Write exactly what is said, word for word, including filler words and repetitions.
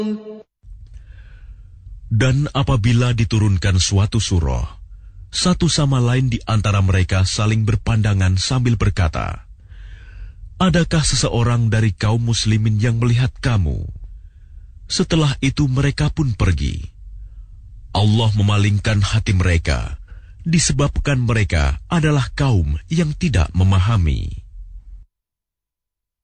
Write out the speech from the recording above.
Dan apabila diturunkan suatu surah, satu sama lain di antara mereka saling berpandangan sambil berkata, "Adakah seseorang dari kaum muslimin yang melihat kamu?" Setelah itu mereka pun pergi. Allah memalingkan hati mereka, disebabkan mereka adalah kaum yang tidak memahami.